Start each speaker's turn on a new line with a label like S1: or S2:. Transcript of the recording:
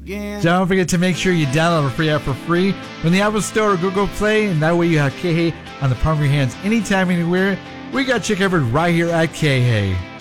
S1: Don't forget to make sure you download our free app for free from the Apple Store or Google Play, and that way you have KHEY on the palm of your hands anytime, anywhere. We got you covered right here at KHEY.